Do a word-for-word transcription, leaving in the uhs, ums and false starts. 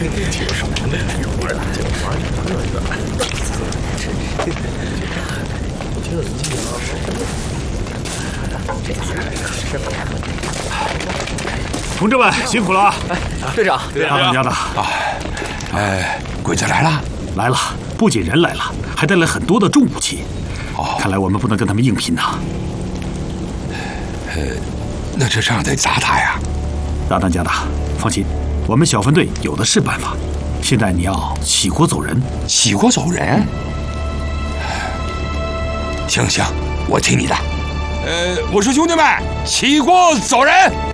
同志们辛苦了啊！ 队长， 大当家的啊，哎，鬼子来了， 来了，不仅人来了，还带来很多的重武器。 哦， 看来我们不能跟他们硬拼呐。 呃，那这仗得砸他呀！ 大当家的，放心，我们小分队有的是办法。现在你要起锅走人。 起锅走人？行行，我听你的。呃，我说兄弟们，起锅走人。